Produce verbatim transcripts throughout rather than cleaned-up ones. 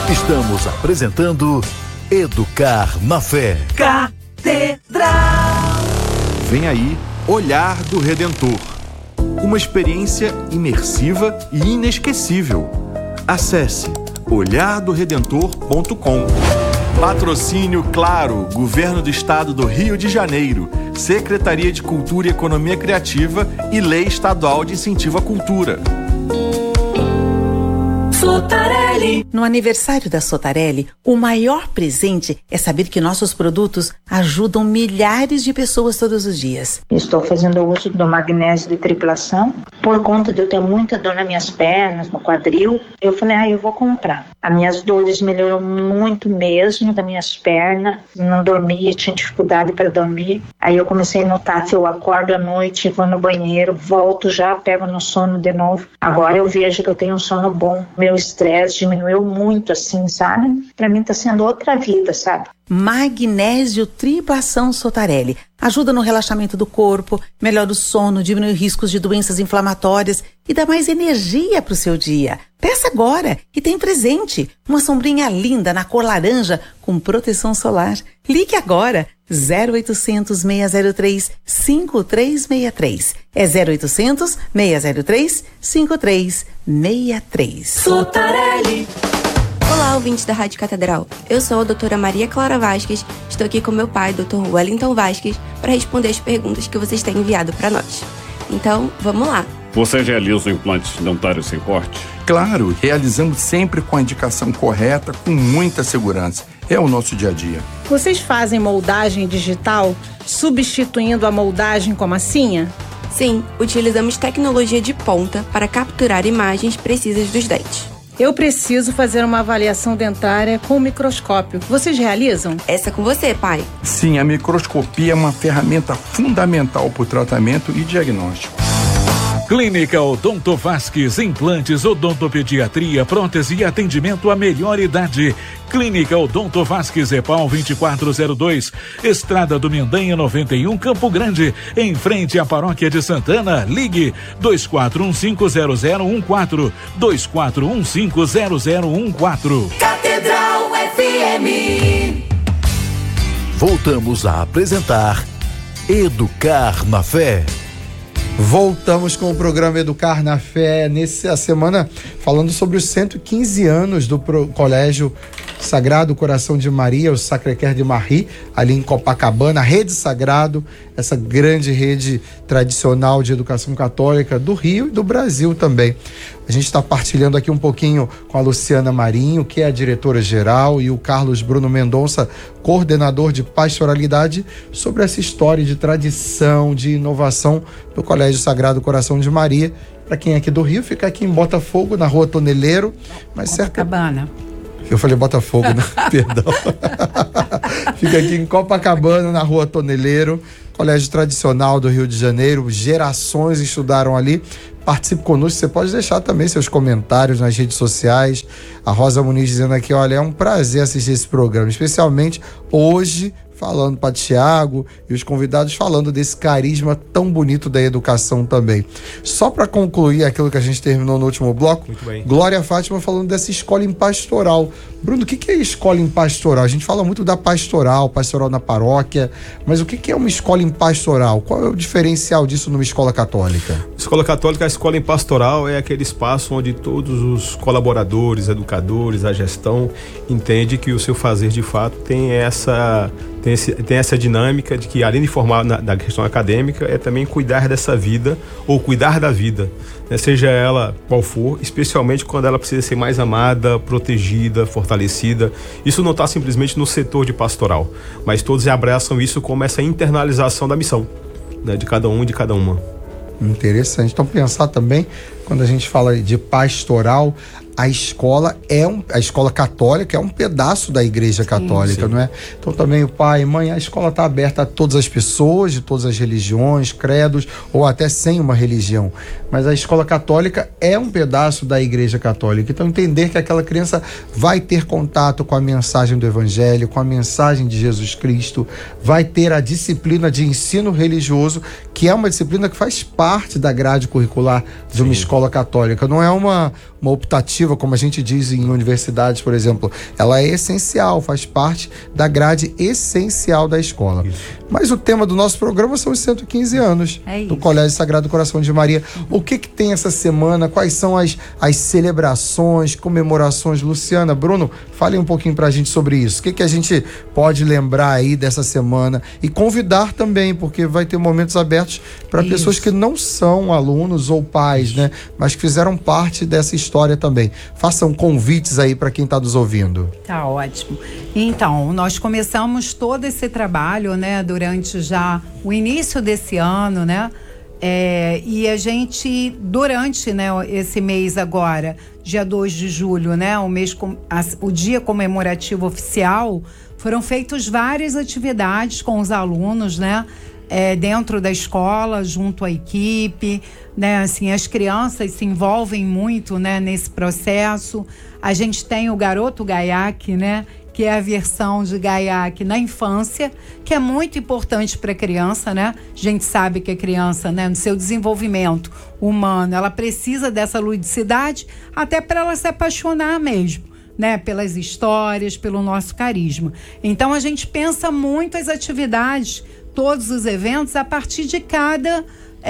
Estamos apresentando Educar na Fé. Catedral. Vem aí, Olhar do Redentor. Uma experiência imersiva e inesquecível. Acesse olhar do redentor ponto com. Patrocínio Claro, Governo do Estado do Rio de Janeiro, Secretaria de Cultura e Economia Criativa e Lei Estadual de Incentivo à Cultura. Sotarelli. No aniversário da Sotarelli, o maior presente é saber que nossos produtos ajudam milhares de pessoas todos os dias. Estou fazendo uso do magnésio de triplação. Por conta de eu ter muita dor nas minhas pernas, no quadril, eu falei, ah, eu vou comprar. As minhas dores melhoram muito mesmo, das minhas pernas. Não dormia, tinha dificuldade para dormir. Aí eu comecei a notar que eu acordo à noite, vou no banheiro, volto já, pego no sono de novo. Agora eu vejo que eu tenho um sono bom. Meu estresse diminuiu muito, assim, sabe? Pra mim tá sendo outra vida, sabe? Magnésio Triplação Sotarelli ajuda no relaxamento do corpo, melhora o sono, diminui riscos de doenças inflamatórias e dá mais energia pro seu dia. Peça agora e tem presente, uma sombrinha linda na cor laranja com proteção solar. Ligue agora, zero oitocentos, seis zero três, cinco três seis três. É zero oitocentos, seis zero três, cinco três seis três. Sotarelli. Olá, ouvintes da Rádio Catedral. Eu sou a doutora Maria Clara Vasquez. Estou aqui com meu pai, doutor Wellington Vasquez, para responder as perguntas que vocês têm enviado para nós. Então, vamos lá. Você realiza implantes dentários sem corte? Claro, realizamos sempre com a indicação correta, com muita segurança. É o nosso dia a dia. Vocês fazem moldagem digital, substituindo a moldagem com massinha? Sim, utilizamos tecnologia de ponta para capturar imagens precisas dos dentes. Eu preciso fazer uma avaliação dentária com microscópio. Vocês realizam? Essa é com você, pai. Sim, a microscopia é uma ferramenta fundamental para o tratamento e diagnóstico. Clínica Odonto Vasquez, implantes, odontopediatria, prótese e atendimento à melhor idade. Clínica Odonto Vasquez, EPAL vinte e quatro zero dois, Estrada do Mendanha noventa e um, Campo Grande, em frente à Paróquia de Santana. Ligue dois quatro um cinco zero zero um quatro, dois quatro um cinco zero zero um quatro. Catedral F M. Voltamos a apresentar Educar na Fé. Voltamos com o programa Educar na Fé, nessa semana falando sobre os cento e quinze anos do Pro, Colégio Sagrado Coração de Maria, o Sacré-Cœur de Marie, ali em Copacabana, a Rede Sagrado, essa grande rede tradicional de educação católica do Rio e do Brasil também. A gente está partilhando aqui um pouquinho com a Luciana Marinho, que é a diretora-geral, e o Carlos Bruno Mendonça, coordenador de pastoralidade, sobre essa história de tradição, de inovação do Colégio Sagrado Coração de Maria. Para quem é aqui do Rio, fica aqui em Botafogo, na Rua Toneleiro. Mas Copacabana. Certo... Eu falei Botafogo, né? Perdão. Fica aqui em Copacabana, na Rua Toneleiro, colégio tradicional do Rio de Janeiro. Gerações estudaram ali. Participe conosco, você pode deixar também seus comentários nas redes sociais. A Rosa Muniz dizendo aqui, olha, é um prazer assistir esse programa, especialmente hoje, falando para Tiago e os convidados falando desse carisma tão bonito da educação também. Só para concluir aquilo que a gente terminou no último bloco, Glória Fátima falando dessa escola em pastoral. Bruno, o que que é escola em pastoral? A gente fala muito da pastoral, pastoral na paróquia, mas o que que é uma escola em pastoral? Qual é o diferencial disso numa escola católica? Escola católica, a escola em pastoral é aquele espaço onde todos os colaboradores, educadores, a gestão entende que o seu fazer de fato tem essa tem, esse, tem essa dinâmica de que, além de formar na, na questão acadêmica, é também cuidar dessa vida ou cuidar da vida, né? Seja ela qual for, especialmente quando ela precisa ser mais amada, protegida, fortalecida. Isso não está simplesmente no setor de pastoral, mas todos abraçam isso como essa internalização da missão, né, de cada um e de cada uma. Interessante. Então, pensar também, quando a gente fala de pastoral, a escola é um, a escola católica é um pedaço da igreja católica, sim, sim. Não é? Então também o pai, mãe, a escola está aberta a todas as pessoas, de todas as religiões, credos, ou até sem uma religião. Mas a escola católica é um pedaço da igreja católica. Então entender que aquela criança vai ter contato com a mensagem do evangelho, com a mensagem de Jesus Cristo, vai ter a disciplina de ensino religioso, que é uma disciplina que faz parte da grade curricular de uma, sim, escola católica. Não é uma, uma optativa eletiva, como a gente diz em universidades, por exemplo, ela é essencial, faz parte da grade essencial da escola. Isso. Mas o tema do nosso programa são os cento e quinze anos é do Colégio Sagrado Coração de Maria. Uhum. O que que tem essa semana? Quais são as, as celebrações, comemorações? Luciana, Bruno, falem um pouquinho pra gente sobre isso. O que que a gente pode lembrar aí dessa semana? E convidar também, porque vai ter momentos abertos para pessoas que não são alunos ou pais, né? Mas que fizeram parte dessa história também. Façam convites aí para quem está nos ouvindo. Tá ótimo. Então, nós começamos todo esse trabalho, né, durante já o início desse ano, né? É, e a gente, durante, né, esse mês agora, dia dois de julho, né, o, mês com, a, o dia comemorativo oficial, foram feitas várias atividades com os alunos, né? É, dentro da escola, junto à equipe, né? Assim, as crianças se envolvem muito, né, nesse processo. A gente tem o Garoto Gaiaque, né, que é a versão de Gaiaque na infância, que é muito importante para a criança, né? A gente sabe que a criança, né, no seu desenvolvimento humano, ela precisa dessa ludicidade até para ela se apaixonar mesmo, né, pelas histórias, pelo nosso carisma. Então a gente pensa muito as atividades, todos os eventos a partir de cada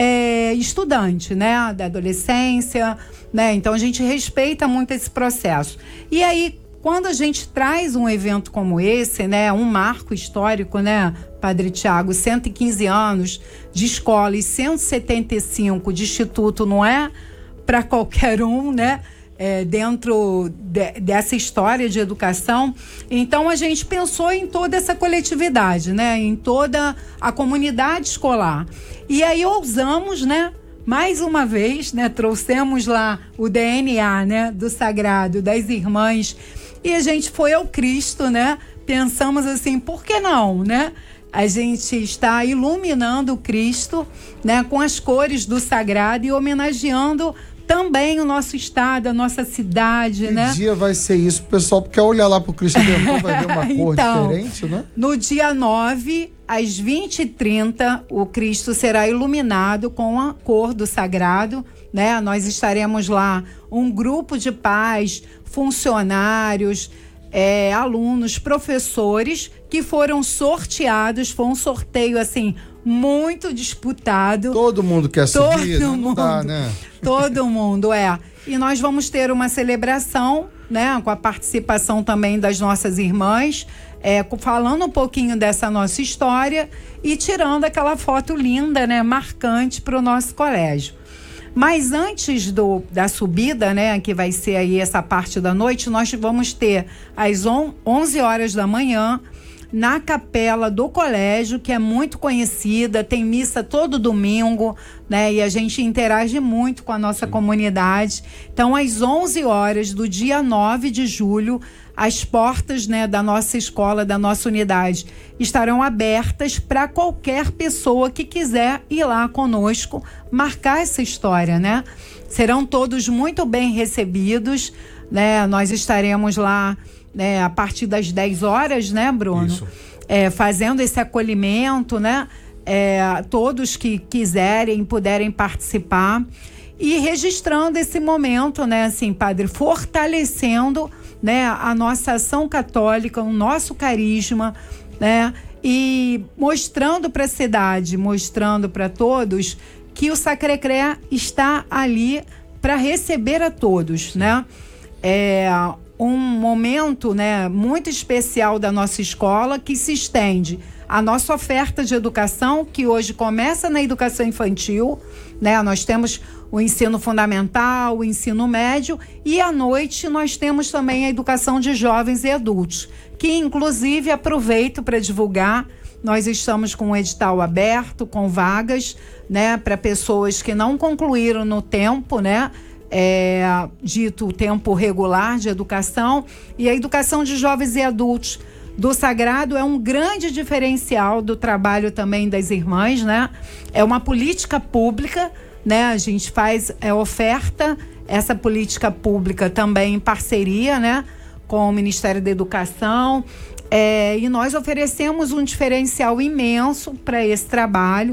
é, estudante, né, da adolescência, né? Então a gente respeita muito esse processo. E aí, quando a gente traz um evento como esse, né, um marco histórico, né, Padre Tiago, cento e quinze anos de escola e cento e setenta e cinco de instituto, não é para qualquer um, né? É, dentro de, dessa história de educação. Então a gente pensou em toda essa coletividade, né? Em toda a comunidade escolar. E aí ousamos, né? Mais uma vez, né? Trouxemos lá o D N A, né, do Sagrado, das irmãs, e a gente foi ao Cristo, né? Pensamos assim, por que não, né? A gente está iluminando o Cristo, né, com as cores do Sagrado e homenageando também o nosso estado, a nossa cidade, que né? Que dia vai ser isso? O pessoal quer olhar lá pro Cristo Redentor, vai ver uma cor então, diferente, né? No dia nove, às vinte e trinta, o Cristo será iluminado com a cor do Sagrado, né? Nós estaremos lá, um grupo de pais, funcionários, é, alunos, professores, que foram sorteados. Foi um sorteio, assim, muito disputado. Todo mundo quer todo subir, não, mundo, não dá, né? Todo mundo, é. E nós vamos ter uma celebração, né, com a participação também das nossas irmãs, é, falando um pouquinho dessa nossa história e tirando aquela foto linda, né, marcante para o nosso colégio. Mas antes do, da subida, né, que vai ser aí essa parte da noite, nós vamos ter às onze horas da manhã, na capela do colégio, que é muito conhecida, tem missa todo domingo, né? E a gente interage muito com a nossa Sim. comunidade. Então, às onze horas do dia nove de julho, as portas, né, da nossa escola, da nossa unidade, estarão abertas para qualquer pessoa que quiser ir lá conosco marcar essa história, né? Serão todos muito bem recebidos, né? Nós estaremos lá, né, a partir das dez horas, né, Bruno? Isso. É, fazendo esse acolhimento, né? É, todos que quiserem, puderem participar e registrando esse momento, né, assim, Padre, fortalecendo, né, a nossa ação católica, o nosso carisma, né, e mostrando para a cidade, mostrando para todos que o Sacré-Cœur está ali para receber a todos, né? É um momento, né, muito especial da nossa escola, que se estende a nossa oferta de educação, que hoje começa na educação infantil, né? Nós temos o ensino fundamental, o ensino médio, e à noite nós temos também a educação de jovens e adultos, que inclusive aproveito para divulgar, nós estamos com um edital aberto, com vagas, né, para pessoas que não concluíram no tempo, né, é, dito tempo regular de educação, e a educação de jovens e adultos do Sagrado é um grande diferencial do trabalho também das irmãs, né? É uma política pública, né? A gente faz é, oferta, essa política pública também em parceria, né, com o Ministério da Educação, é, e nós oferecemos um diferencial imenso para esse trabalho,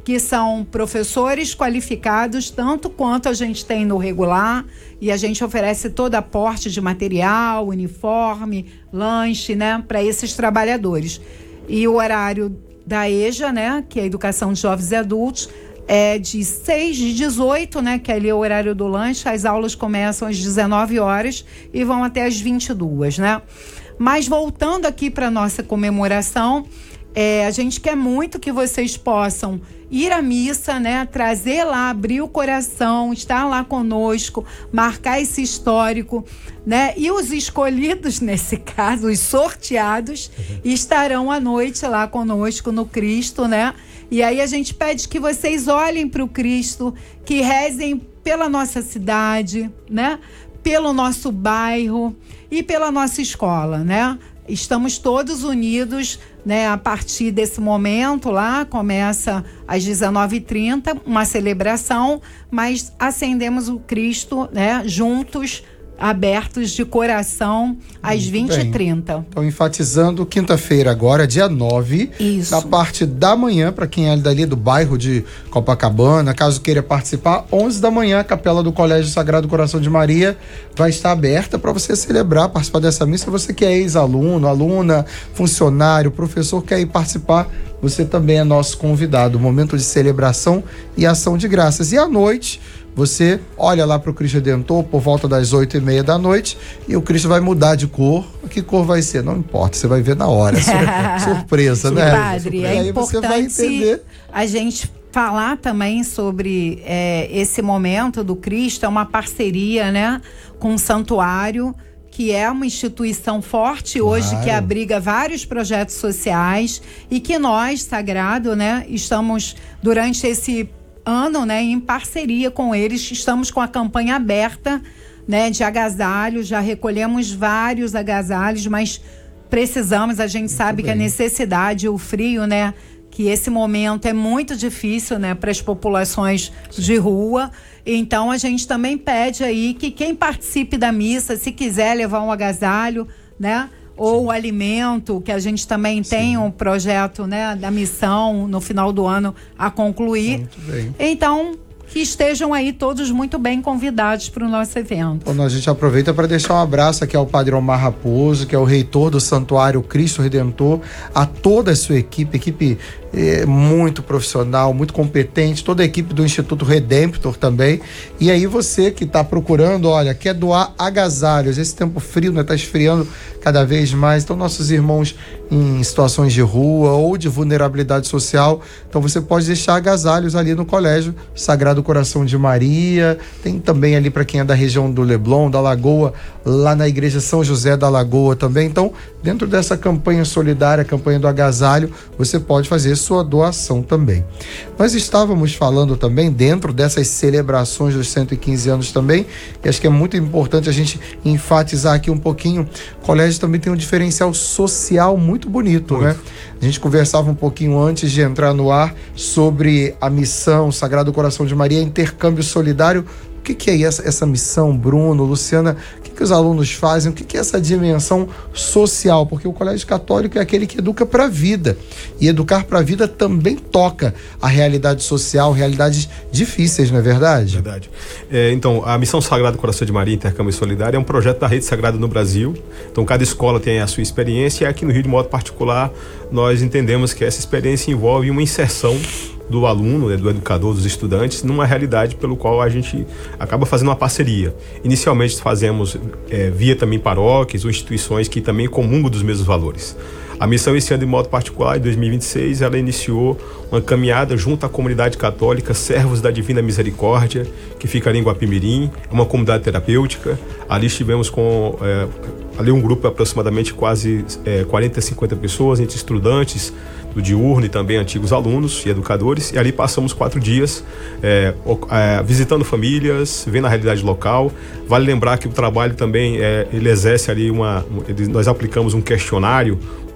que são professores qualificados, tanto quanto a gente tem no regular, e a gente oferece todo aporte de material, uniforme, lanche, né, para esses trabalhadores. E o horário da EJA, né, que é a Educação de Jovens e Adultos, é de seis de dezoito, né, que é ali o horário do lanche. As aulas começam às dezenove horas e vão até às vinte e duas, né? Mas voltando aqui para nossa comemoração, é, a gente quer muito que vocês possam ir à missa, né? Trazer lá, abrir o coração, estar lá conosco, marcar esse histórico, né? E os escolhidos, nesse caso, os sorteados, estarão à noite lá conosco no Cristo, né? E aí a gente pede que vocês olhem para o Cristo, que rezem pela nossa cidade, né? Pelo nosso bairro e pela nossa escola, né? Estamos todos unidos, né? A partir desse momento lá, começa às dezenove e trinta, uma celebração, mas acendemos o Cristo, né? Juntos, abertos de coração, às vinte e trinta. Então, enfatizando, quinta-feira agora, dia nove, Isso. da parte da manhã, para quem é dali do bairro de Copacabana, caso queira participar, onze da manhã, a capela do Colégio Sagrado Coração de Maria vai estar aberta para você celebrar, participar dessa missa. Você que é ex-aluno, aluna, funcionário, professor, quer ir participar, você também é nosso convidado. Momento de celebração e ação de graças. E à noite, você olha lá para o Cristo Redentor por volta das oito e meia da noite e o Cristo vai mudar de cor. Que cor vai ser? Não importa, você vai ver na hora. Surpresa, né? Padre, é aí você vai entender. A gente falar também sobre é, esse momento do Cristo, é uma parceria, né, com o Santuário, que é uma instituição forte hoje, Claro. que abriga vários projetos sociais e que nós, Sagrado, né, estamos durante esse ano, né, em parceria com eles, estamos com a campanha aberta, né, de agasalhos, já recolhemos vários agasalhos, mas precisamos, a gente sabe que a necessidade, o frio, né, que esse momento é muito difícil, né, para as populações de rua. Então a gente também pede aí que quem participe da missa, se quiser levar um agasalho, né, ou o alimento, que a gente também Sim. tem um projeto, né, da missão no final do ano a concluir. Muito bem. Então, que estejam aí todos muito bem convidados para o nosso evento. Bom, a gente aproveita para deixar um abraço aqui ao Padre Omar Raposo, que é o reitor do Santuário Cristo Redentor, a toda a sua equipe, equipe é, muito profissional, muito competente, toda a equipe do Instituto Redemptor também. E aí você que está procurando, olha, quer doar agasalhos, esse tempo frio, né, está esfriando cada vez mais, então nossos irmãos em situações de rua ou de vulnerabilidade social, então você pode deixar agasalhos ali no Colégio Sagrado Coração de Maria, tem também ali para quem é da região do Leblon, da Lagoa, lá na Igreja São José da Lagoa também. Então, dentro dessa campanha solidária, campanha do agasalho, você pode fazer sua doação também. Nós estávamos falando também, dentro dessas celebrações dos cento e quinze anos também, e acho que é muito importante a gente enfatizar aqui um pouquinho, o colégio também tem um diferencial social muito bonito, muito. né? A gente conversava um pouquinho antes de entrar no ar sobre a missão Sagrado Coração de Maria, intercâmbio solidário. O que, que é essa, essa missão, Bruno, Luciana? O que, que os alunos fazem? O que, que é essa dimensão social? Porque o Colégio Católico é aquele que educa para a vida. E educar para a vida também toca a realidade social, realidades difíceis, não é verdade? Verdade. É, então, a missão Sagrado Coração de Maria, Intercâmbio Solidário, é um projeto da Rede Sagrada no Brasil. Então, cada escola tem a sua experiência e aqui no Rio, de modo particular, nós entendemos que essa experiência envolve uma inserção do aluno, né, do educador, dos estudantes, numa realidade pelo qual a gente acaba fazendo uma parceria. Inicialmente fazemos é, via também paróquias ou instituições que também comungam dos mesmos valores. A missão esse ano, de modo particular, em dois mil e vinte e seis, ela iniciou uma caminhada junto à comunidade católica Servos da Divina Misericórdia, que fica ali em Guapimirim, é uma comunidade terapêutica. Ali estivemos com é, ali um grupo de aproximadamente quase é, quarenta, cinquenta pessoas, entre estudantes do diurno e também antigos alunos e educadores, e ali passamos quatro dias é, é, visitando famílias, vendo a realidade local. Vale lembrar que o trabalho também, é, ele exerce ali uma, ele, nós aplicamos um questionário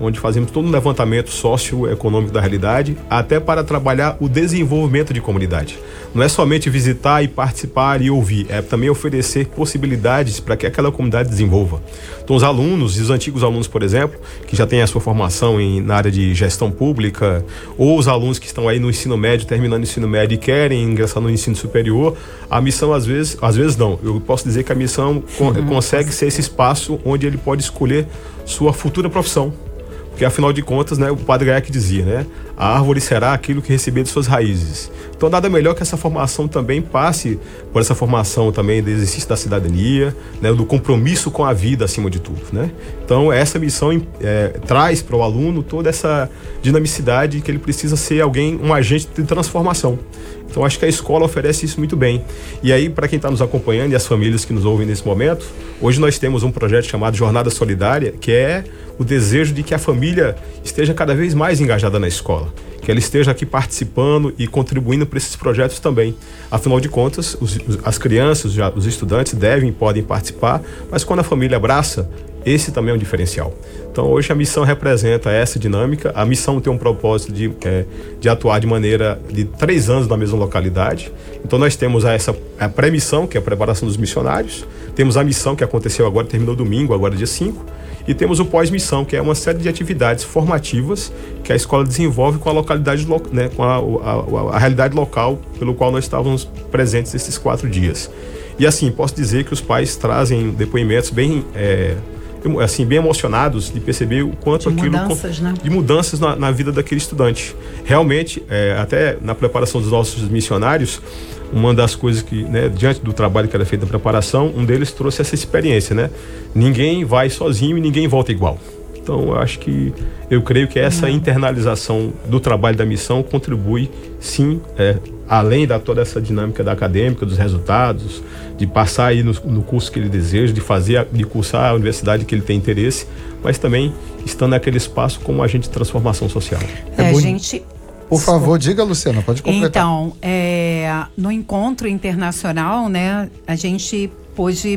onde fazemos todo um levantamento socioeconômico da realidade, até para trabalhar o desenvolvimento de comunidade. Não é somente visitar e participar e ouvir, é também oferecer possibilidades para que aquela comunidade desenvolva. Então os alunos, e os antigos alunos, por exemplo, que já têm a sua formação em, na área de gestão pública, ou os alunos que estão aí no ensino médio, terminando o ensino médio e querem ingressar no ensino superior, a missão às vezes, às vezes não, eu posso dizer que a missão uhum. consegue ser esse espaço onde ele pode escolher sua futura profissão. Porque afinal de contas, né, o Padre Gaiac dizia, né, a árvore será aquilo que receber de suas raízes. Então nada melhor que essa formação também passe por essa formação também do exercício da cidadania, né, do compromisso com a vida acima de tudo, né? Então essa missão é, traz para o aluno toda essa dinamicidade que ele precisa ser alguém, um agente de transformação. Então acho que a escola oferece isso muito bem. E aí, para quem está nos acompanhando e as famílias que nos ouvem nesse momento, hoje nós temos um projeto chamado Jornada Solidária, que é o desejo de que a família esteja cada vez mais engajada na escola, que ela esteja aqui participando e contribuindo para esses projetos também. Afinal de contas, os, as crianças, já, os estudantes devem e podem participar, mas quando a família abraça, esse também é um diferencial. Então hoje a missão representa essa dinâmica. A missão tem um propósito de, é, de atuar de maneira de três anos na mesma localidade. Então nós temos essa a pré-missão, que é a preparação dos missionários, temos a missão que aconteceu agora, terminou domingo, agora dia cinco, e temos o pós-missão, que é uma série de atividades formativas que a escola desenvolve com a localidade, né, com a, a, a realidade local pelo qual nós estávamos presentes esses quatro dias. E assim, posso dizer que os pais trazem depoimentos bem... É, assim, bem emocionados de perceber o quanto de aquilo mudanças, né? de mudanças na, na vida daquele estudante. Realmente, é, até na preparação dos nossos missionários, uma das coisas que, né, diante do trabalho que era feito na preparação, um deles trouxe essa experiência, né? Ninguém vai sozinho e ninguém volta igual. Então, eu acho que, eu creio que essa uhum. internalização do trabalho da missão contribui, sim, é, além da toda essa dinâmica da acadêmica, dos resultados, de passar aí no, no curso que ele deseja, de fazer, de cursar a universidade que ele tem interesse, mas também estando naquele espaço como agente de transformação social. É, é gente... Por favor, diga, Luciana, pode completar. Então, é, no encontro internacional, né, a gente pôde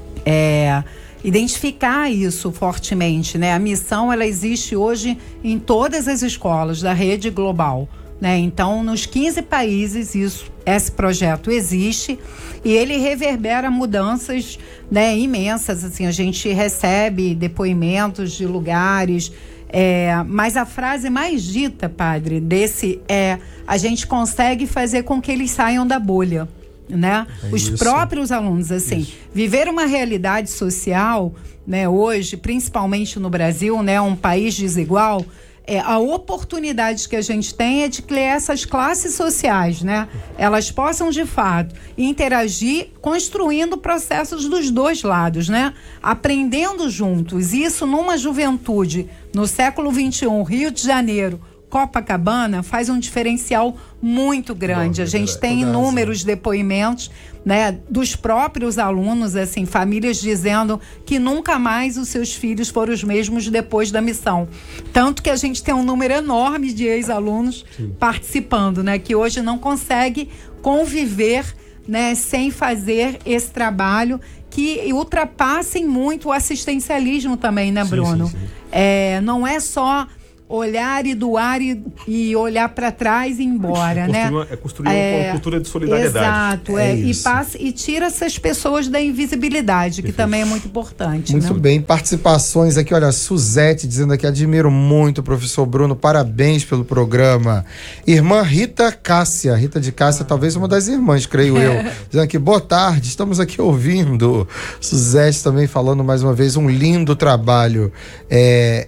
é, identificar isso fortemente, né? A missão, ela existe hoje em todas as escolas da rede global, né? Então, nos quinze países, isso, esse projeto existe e ele reverbera mudanças, né, imensas. Assim, a gente recebe depoimentos de lugares, é, mas a frase mais dita, padre, desse é: a gente consegue fazer com que eles saiam da bolha, né? É Os isso. próprios alunos, assim, isso. viver uma realidade social, né, hoje, principalmente no Brasil, né, um país desigual. É, a oportunidade que a gente tem é de que essas classes sociais, né, elas possam de fato interagir, construindo processos dos dois lados, né, aprendendo juntos. Isso numa juventude no século vinte e um, Rio de Janeiro, Copacabana, faz um diferencial muito grande. Bom, a gente tem inúmeros depoimentos, né, dos próprios alunos, assim, famílias dizendo que nunca mais os seus filhos foram os mesmos depois da missão. Tanto que a gente tem um número enorme de ex-alunos Sim. participando, né, que hoje não consegue conviver, né, sem fazer esse trabalho que ultrapassem muito o assistencialismo também, né, Bruno? Sim, sim, sim. É, não é só olhar e doar e, e olhar para trás e ir embora, né? Uma, é construir é, uma cultura de solidariedade. Exato, é, é e, passa, e tira essas pessoas da invisibilidade, que Perfeito. também é muito importante. Muito né? bem, participações aqui, olha, Suzete dizendo aqui: admiro muito o professor Bruno, parabéns pelo programa. Irmã Rita Cássia, Rita de Cássia, ah, talvez uma das irmãs, creio eu, dizendo aqui: boa tarde, estamos aqui ouvindo. Suzete também falando mais uma vez, um lindo trabalho. É...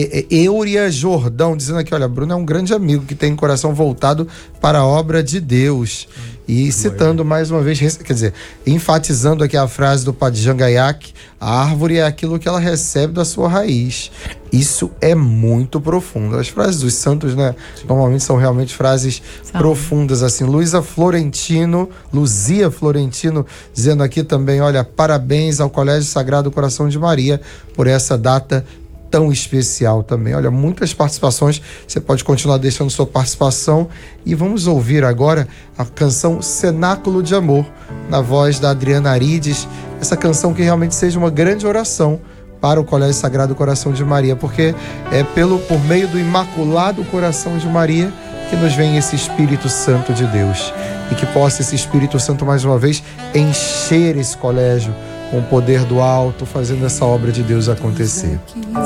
Euria Jordão dizendo aqui: olha, Bruno é um grande amigo que tem coração voltado para a obra de Deus. E citando mais uma vez, quer dizer, enfatizando aqui a frase do Padre Jean Gaiac: a árvore é aquilo que ela recebe da sua raiz. Isso é muito profundo. As frases dos santos, né, Sim. normalmente são realmente frases Sabe. profundas, assim. Luísa Florentino, Luzia Florentino, dizendo aqui também: olha, parabéns ao Colégio Sagrado Coração de Maria por essa data tão especial também. Olha, muitas participações, você pode continuar deixando sua participação e vamos ouvir agora a canção Cenáculo de Amor, na voz da Adriana Arides, essa canção que realmente seja uma grande oração para o Colégio Sagrado Coração de Maria, porque é pelo, por meio do Imaculado Coração de Maria que nos vem esse Espírito Santo de Deus, e que possa esse Espírito Santo mais uma vez encher esse colégio com o poder do alto, fazendo essa obra de Deus acontecer.